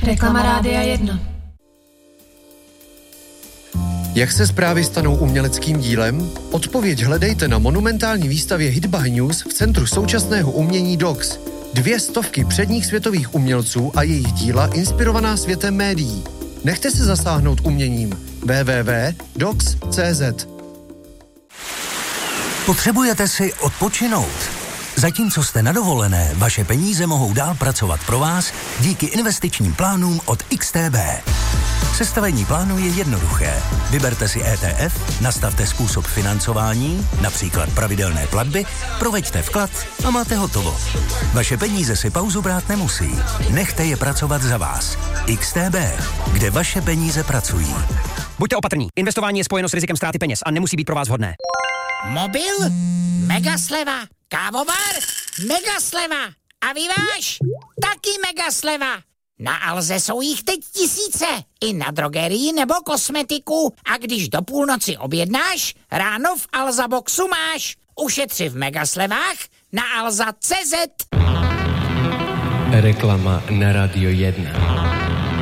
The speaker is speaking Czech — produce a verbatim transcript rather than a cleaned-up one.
Reklama Rádia jedna. Jak se zprávy stanou uměleckým dílem? Odpověď hledejte na monumentální výstavě Hit by News v Centru současného umění D O X. Dvě stovky předních světových umělců a jejich díla inspirovaná světem médií. Nechte se zasáhnout uměním. w w w tečka dox tečka c z. Potřebujete si odpočinout? Zatímco jste na dovolené, vaše peníze mohou dál pracovat pro vás díky investičním plánům od X T B. Sestavení plánu je jednoduché. Vyberte si E T F, nastavte způsob financování, například pravidelné platby, proveďte vklad a máte hotovo. Vaše peníze si pauzu brát nemusí. Nechte je pracovat za vás. X T B, kde vaše peníze pracují. Buďte opatrní. Investování je spojeno s rizikem ztráty peněz a nemusí být pro vás vhodné. Mobil? Mega sleva. Kávovar? Mega sleva. A vyváž? Taky mega sleva. Na Alze jsou jich teď tisíce. I na drogerii nebo kosmetiku. A když do půlnoci objednáš, ráno v Alza Boxu máš. Ušetři v megaslevách na alza tečka cé zet. Reklama na Rádio jedna.